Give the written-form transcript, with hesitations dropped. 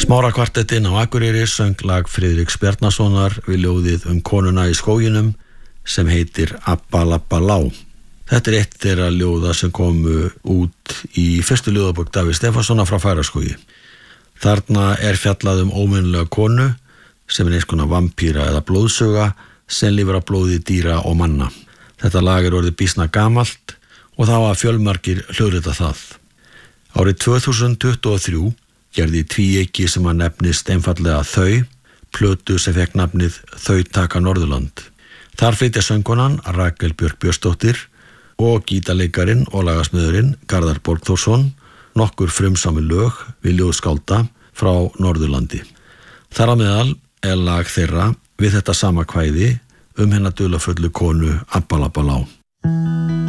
Smárakvartettinn á Akureyri söng lag Friðriks Bjarnasonar við ljóðið konuna í skóginum sem heitir Abba labba lá. Þetta eitt þeirra ljóða sem komu út í fyrstu ljóðabók Davíðs Stefánssonar frá Fagraskógi. Þarna fjallað óvenjulega konu sem eins konar vampíra eða blóðsuga sem lifir á blóði dýra og manna. Þetta lag orðið býsna gamalt og þá hafa fjölmargir hljóðrita það. Árið 2023 gerði tvíeyki sem að nefnist einfallega Þau, plötu sem fekk nafnið Þau taka Norðurland. Þar flytja söngkonan Rakel Björk Björnsdóttir og gítarleikarin og lagasmiðurinn Garðar Borgþórsson nokkur frumsami lög við ljóðskálda frá Norðurlandi. Þar á meðal lag þeirra við þetta sama kvæði hennar dularfullu konu Abba labba lá.